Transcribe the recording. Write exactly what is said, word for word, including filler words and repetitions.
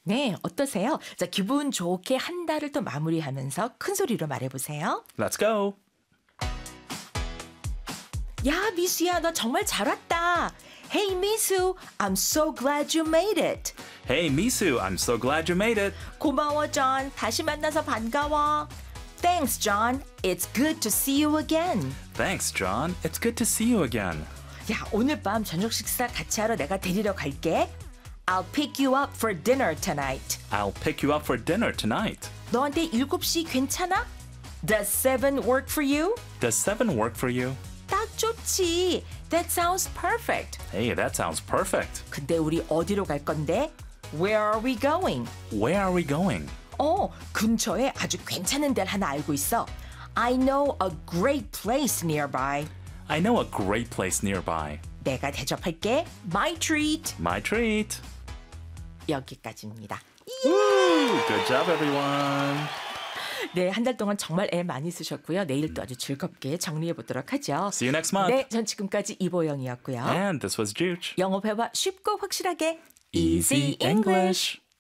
네, 어떠세요? 자, 기분 좋게 한 달을 또 마무리하면서 큰 소리로 말해보세요. Let's go. 야, 미수야, 너 정말 잘 왔다. Hey, 미수, I'm so glad you made it. Hey, Misu, I'm so glad you made it. 고마워, John. 다시 만나서 반가워. Thanks, John. It's good to see you again. Thanks, John. It's good to see you again. 야, 오늘 밤 저녁 식사 같이 하러 내가 데리러 갈게. I'll pick you up for dinner tonight. I'll pick you up for dinner tonight. 너한테 일곱 시 괜찮아? Does seven work for you? Does seven work for you? 딱 좋지. That sounds perfect. Hey, that sounds perfect. 근데 우리 어디로 갈 건데? Where are we going? Where are we going? 어, 근처에 아주 괜찮은 데를 하나 알고 있어. I know a great place nearby. I know a great place nearby. 내가 대접할게. My treat. My treat. 여기까지입니다. Woo! Good job, everyone. 네, 한 달 동안 정말 애 많이 쓰셨고요. 내일 또 아주 즐겁게 정리해 보도록 하죠. See you next month. 네, 전 지금까지 이보영이었고요. And this was Juge. 영어 회화 쉽고 확실하게 Easy English.